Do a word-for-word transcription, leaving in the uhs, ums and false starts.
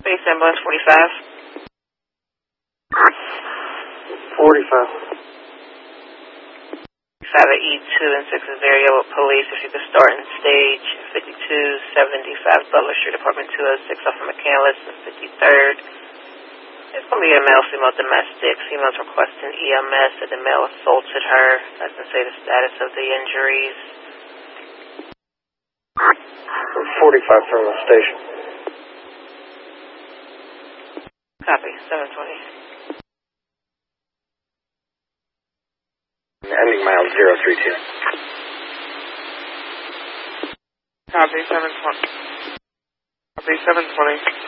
Base ambulance forty-five. forty-five. five at E two and six is area with police. If you could start in stage fifty-two seventy-five Butler Street, apartment two oh six off of McCandless and fifty-third. It's going to be a male, female domestic. Female's requesting E M S that the male assaulted her. Doesn't say the status of the injuries. forty-five from the station. Copy, seven twenty. Ending mile zero three two. Copy, seven twenty. Copy, seven twenty.